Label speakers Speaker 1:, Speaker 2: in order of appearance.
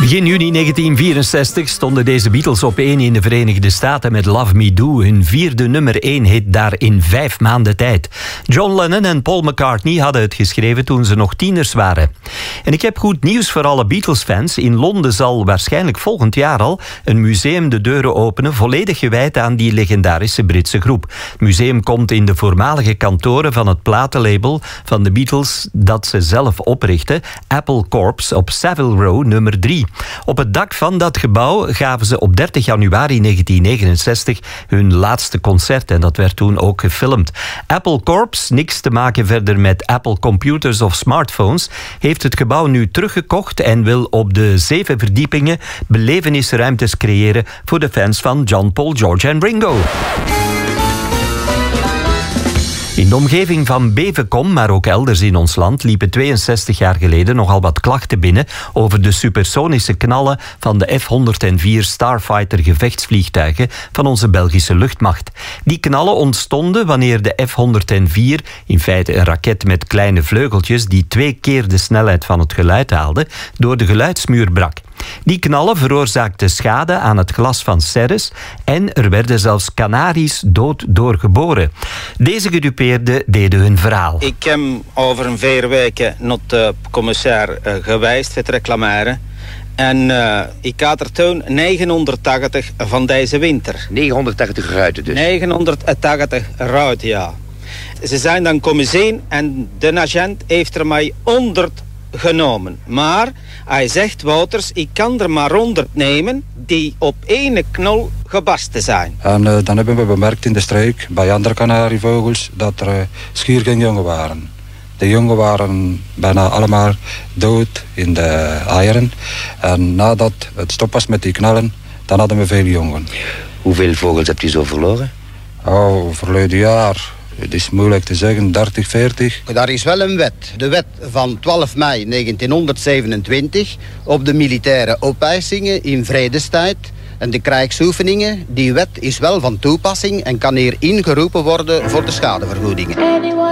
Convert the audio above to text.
Speaker 1: Begin juni 1964 stonden deze Beatles op 1 in de Verenigde Staten met Love Me Do, hun 4e nummer 1 hit daar in 5 maanden tijd. John Lennon en Paul McCartney hadden het geschreven toen ze nog tieners waren. En ik heb goed nieuws voor alle Beatles-fans. In Londen zal waarschijnlijk volgend jaar al een museum de deuren openen, volledig gewijd aan die legendarische Britse groep. Het museum komt in de voormalige kantoren van het platenlabel van de Beatles dat ze zelf oprichten, Apple Corps, op Savile Row nummer 3. Op het dak van dat gebouw gaven ze op 30 januari 1969 hun laatste concert en dat werd toen ook gefilmd. Apple Corps, niks te maken verder met Apple Computers of smartphones, heeft het gebouw nu teruggekocht en wil op de 7 verdiepingen belevenisruimtes creëren voor de fans van John, Paul, George en Ringo. In de omgeving van Bevenkom, maar ook elders in ons land, liepen 62 jaar geleden nogal wat klachten binnen over de supersonische knallen van de F-104 Starfighter gevechtsvliegtuigen van onze Belgische luchtmacht. Die knallen ontstonden wanneer de F-104, in feite een raket met kleine vleugeltjes die 2 keer de snelheid van het geluid haalde, door de geluidsmuur brak. Die knallen veroorzaakten schade aan het glas van Ceres en er werden zelfs kanaries dood doorgeboren. Deze deden hun verhaal.
Speaker 2: Ik heb over een 4 weken naar de commissaris geweest, het reclameren. En ik had er toen 980 van deze winter.
Speaker 3: 980 ruiten dus?
Speaker 2: 980 ruiten, ja. Ze zijn dan komen zien en de agent heeft er mij 100 genomen. Maar hij zegt, Wouters, ik kan er maar 100 nemen die op 1 knol gebarsten zijn.
Speaker 4: En dan hebben we bemerkt in de streek, bij andere kanarievogels, dat er schiergenjongen waren. De jongen waren bijna allemaal dood in de eieren. En nadat het stop was met die knallen, dan hadden we veel jongen.
Speaker 3: Hoeveel vogels hebt u zo verloren?
Speaker 4: Oh, verleden jaar. Het is moeilijk te zeggen, 30, 40.
Speaker 5: Daar is wel een wet. De wet van 12 mei 1927 op de militaire opeisingen in vredestijd en de krijgsoefeningen. Die wet is wel van toepassing en kan hier ingeroepen worden voor de schadevergoedingen.